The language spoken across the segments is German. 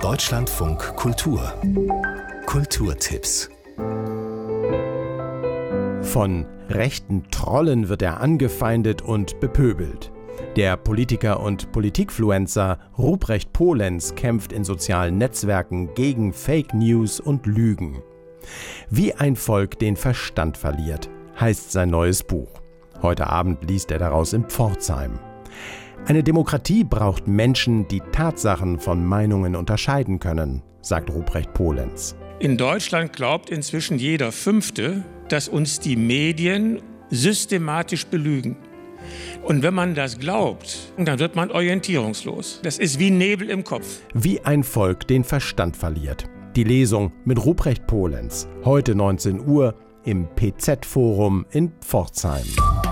Deutschlandfunk Kultur. Kulturtipps. Von rechten Trollen wird er angefeindet und bepöbelt. Der Politiker und Politikfluencer Ruprecht Polenz kämpft in sozialen Netzwerken gegen Fake News und Lügen. Wie ein Volk den Verstand verliert, heißt sein neues Buch. Heute Abend liest er daraus in Pforzheim. Eine Demokratie braucht Menschen, die Tatsachen von Meinungen unterscheiden können, sagt Ruprecht Polenz. In Deutschland glaubt inzwischen jeder Fünfte, dass uns die Medien systematisch belügen. Und wenn man das glaubt, dann wird man orientierungslos. Das ist wie Nebel im Kopf. Wie ein Volk den Verstand verliert. Die Lesung mit Ruprecht Polenz. Heute 19 Uhr im PZ-Forum in Pforzheim.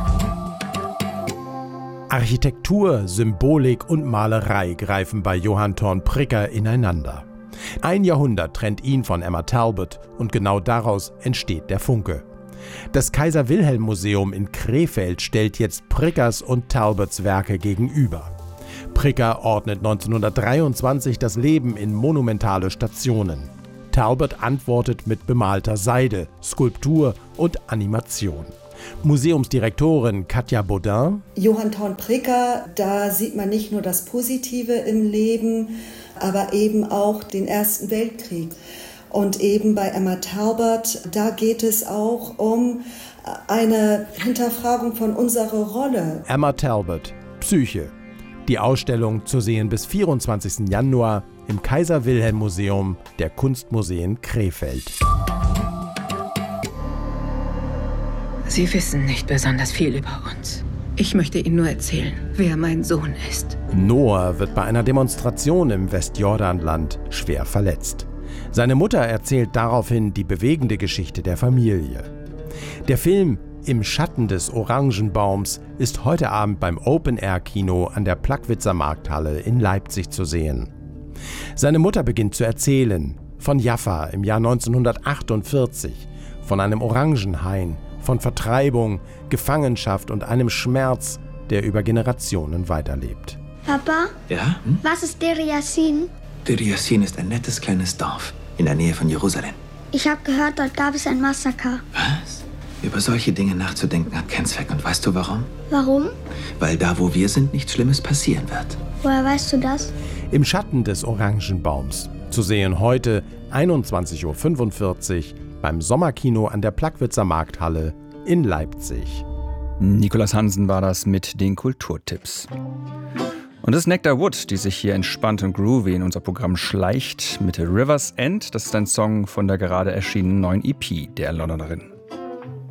Architektur, Symbolik und Malerei greifen bei Johann Thorn-Prikker ineinander. Ein Jahrhundert trennt ihn von Emma Talbot und genau daraus entsteht der Funke. Das Kaiser-Wilhelm-Museum in Krefeld stellt jetzt Prickers und Talbots Werke gegenüber. Prikker ordnet 1923 das Leben in monumentale Stationen. Talbot antwortet mit bemalter Seide, Skulptur und Animation. Museumsdirektorin Katja Baudin: Johann Thorn-Prikker, da sieht man nicht nur das Positive im Leben, aber eben auch den Ersten Weltkrieg. Und eben bei Emma Talbot, da geht es auch um eine Hinterfragung von unserer Rolle. Emma Talbot, Psyche. Die Ausstellung zu sehen bis 24. Januar im Kaiser-Wilhelm-Museum der Kunstmuseen Krefeld. Sie wissen nicht besonders viel über uns. Ich möchte Ihnen nur erzählen, wer mein Sohn ist. Noah wird bei einer Demonstration im Westjordanland schwer verletzt. Seine Mutter erzählt daraufhin die bewegende Geschichte der Familie. Der Film Im Schatten des Orangenbaums ist heute Abend beim Open-Air-Kino an der Plagwitzer Markthalle in Leipzig zu sehen. Seine Mutter beginnt zu erzählen von Jaffa im Jahr 1948, von einem Orangenhain, von Vertreibung, Gefangenschaft und einem Schmerz, der über Generationen weiterlebt. Papa? Ja? Was ist Deir Yassin? Deir Yassin ist ein nettes kleines Dorf in der Nähe von Jerusalem. Ich habe gehört, dort gab es ein Massaker. Was? Über solche Dinge nachzudenken hat keinen Zweck. Und weißt du warum? Warum? Weil da, wo wir sind, nichts Schlimmes passieren wird. Woher weißt du das? Im Schatten des Orangenbaums. Zu sehen heute 21.45 Uhr beim Sommerkino an der Plagwitzer Markthalle in Leipzig. Nicolas Hansen war das mit den Kulturtipps. Und das ist Nectar Wood, die sich hier entspannt und groovy in unser Programm schleicht mit River's End. Das ist ein Song von der gerade erschienenen neuen EP der Londonerin.